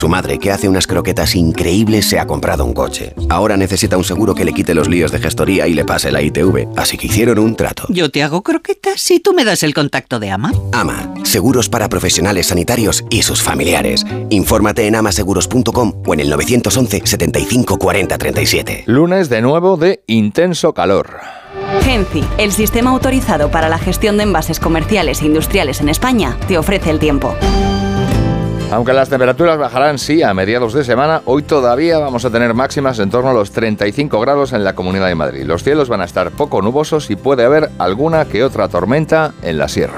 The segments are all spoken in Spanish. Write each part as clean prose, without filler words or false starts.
Su madre, que hace unas croquetas increíbles, se ha comprado un coche. Ahora necesita un seguro que le quite los líos de gestoría y le pase la ITV. Así que hicieron un trato. Yo te hago croquetas y tú me das el contacto de AMA. AMA, seguros para profesionales sanitarios y sus familiares. Infórmate en amaseguros.com o en el 911 75 40 37. Lunes de nuevo de intenso calor. Genci, el sistema autorizado para la gestión de envases comerciales e industriales en España, te ofrece el tiempo. Aunque las temperaturas bajarán, sí, a mediados de semana, hoy todavía vamos a tener máximas en torno a los 35 grados en la Comunidad de Madrid. Los cielos van a estar poco nubosos y puede haber alguna que otra tormenta en la sierra.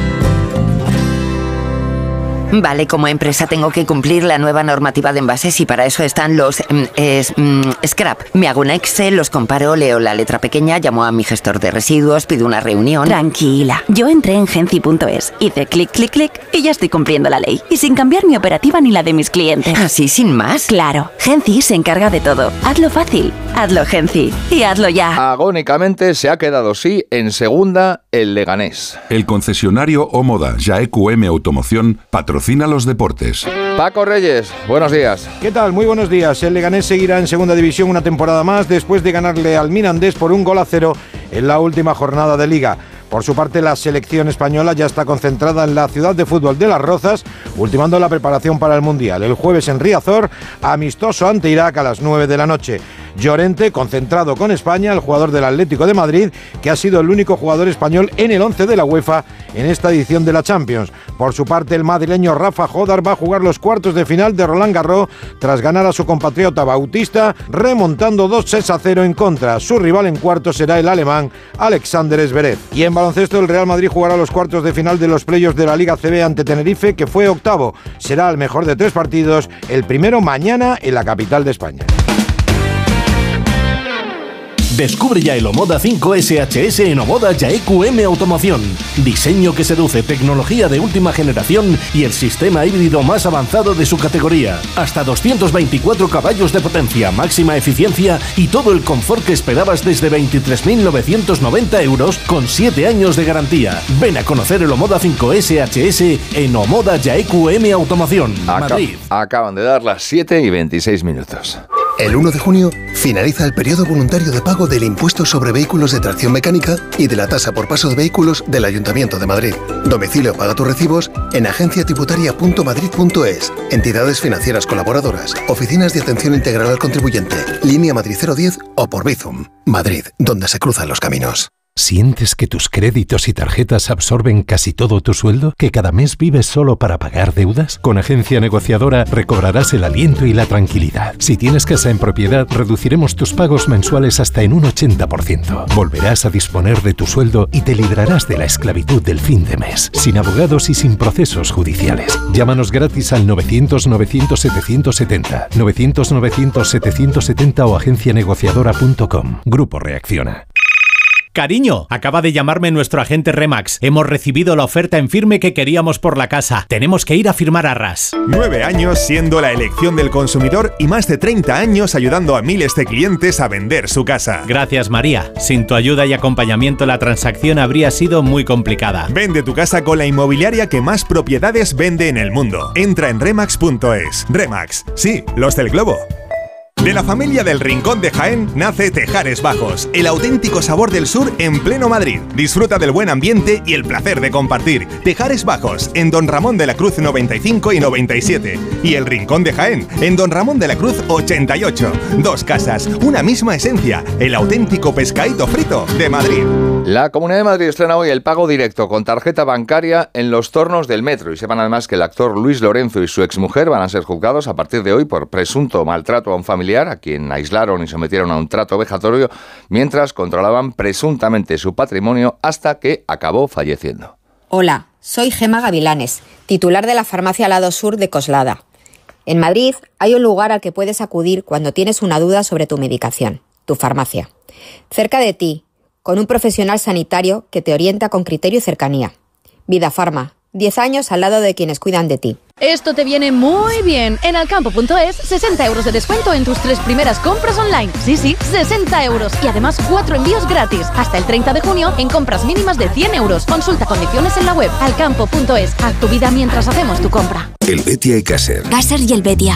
Vale, como empresa tengo que cumplir la nueva normativa de envases y para eso están los scrap. Me hago un Excel, los comparo, leo la letra pequeña, llamo a mi gestor de residuos, pido una reunión. Tranquila, yo entré en Genci.es, hice clic, clic, clic y ya estoy cumpliendo la ley. Y sin cambiar mi operativa ni la de mis clientes. ¿Así sin más? Claro, Genci se encarga de todo. Hazlo fácil, hazlo Genci y hazlo ya. Agónicamente se ha quedado sí en segunda el Leganés. El concesionario Omoda Jaeq Automoción patrocina los deportes. Paco Reyes, buenos días. ¿Qué tal? Muy buenos días. El Leganés seguirá en segunda división una temporada más después de ganarle al Mirandés por 1-0 en la última jornada de Liga. Por su parte, la selección española ya está concentrada en la ciudad de fútbol de Las Rozas, ultimando la preparación para el Mundial. El jueves en Riazor, amistoso ante Irak a las 9 de la noche. Llorente, concentrado con España, el jugador del Atlético de Madrid, que ha sido el único jugador español en el 11 de la UEFA en esta edición de la Champions. Por su parte, el madrileño Rafa Jodar va a jugar los cuartos de final de Roland Garros tras ganar a su compatriota Bautista, remontando 2-6-0 en contra. Su rival en cuartos será el alemán Alexander Zverev. Y en baloncesto, el Real Madrid jugará los cuartos de final de los playoffs de la Liga CB ante Tenerife, que fue octavo. Será el mejor de 3 partidos, el primero mañana en la capital de España. Descubre ya el Omoda 5 SHS en Omoda Jaeq Automoción. Diseño que seduce, tecnología de última generación y el sistema híbrido más avanzado de su categoría. Hasta 224 caballos de potencia, máxima eficiencia y todo el confort que esperabas desde 23.990 euros con 7 años de garantía. Ven a conocer el Omoda 5 SHS en Omoda Jaeq Automoción, Madrid. Acaban de dar las 7:26. El 1 de junio finaliza el periodo voluntario de pago del impuesto sobre vehículos de tracción mecánica y de la tasa por paso de vehículos del Ayuntamiento de Madrid. Domicilio paga tus recibos en agenciatributaria.madrid.es, entidades financieras colaboradoras, oficinas de atención integral al contribuyente, línea Madrid 010 o por Bizum. Madrid, donde se cruzan los caminos. ¿Sientes que tus créditos y tarjetas absorben casi todo tu sueldo? ¿Que cada mes vives solo para pagar deudas? Con Agencia Negociadora recobrarás el aliento y la tranquilidad. Si tienes casa en propiedad, reduciremos tus pagos mensuales hasta en un 80%. Volverás a disponer de tu sueldo y te librarás de la esclavitud del fin de mes, sin abogados y sin procesos judiciales. Llámanos gratis al 900-900-770, 900-900-770 o agencianegociadora.com. Grupo Reacciona. Cariño, acaba de llamarme nuestro agente Remax. Hemos recibido la oferta en firme que queríamos por la casa. Tenemos que ir a firmar arras. 9 años siendo la elección del consumidor y más de 30 años ayudando a miles de clientes a vender su casa. Gracias, María. Sin tu ayuda y acompañamiento la transacción habría sido muy complicada. Vende tu casa con la inmobiliaria que más propiedades vende en el mundo. Entra en remax.es. Remax, sí, los del globo. De la familia del Rincón de Jaén nace Tejares Bajos, el auténtico sabor del sur en pleno Madrid. Disfruta del buen ambiente y el placer de compartir. Tejares Bajos, en Don Ramón de la Cruz 95 y 97. Y el Rincón de Jaén, en Don Ramón de la Cruz 88. 2 casas, una misma esencia, el auténtico pescadito frito de Madrid. La Comunidad de Madrid estrena hoy el pago directo con tarjeta bancaria en los tornos del metro. Y sepan además que el actor Luis Lorenzo y su exmujer van a ser juzgados a partir de hoy por presunto maltrato a un familiar a quien aislaron y sometieron a un trato vejatorio mientras controlaban presuntamente su patrimonio hasta que acabó falleciendo. Hola, soy Gema Gavilanes, titular de la farmacia Lado Sur de Coslada. En Madrid hay un lugar al que puedes acudir cuando tienes una duda sobre tu medicación, tu farmacia. Cerca de ti, con un profesional sanitario que te orienta con criterio y cercanía. Vida Farma, 10 años al lado de quienes cuidan de ti. Esto te viene muy bien. En Alcampo.es, 60 euros de descuento en tus 3 primeras compras online. Sí, 60 euros. Y además 4 envíos gratis. Hasta el 30 de junio en compras mínimas de 100 euros. Consulta condiciones en la web. Alcampo.es. Haz tu vida mientras hacemos tu compra. Helvetia y Caser. Caser y Helvetia.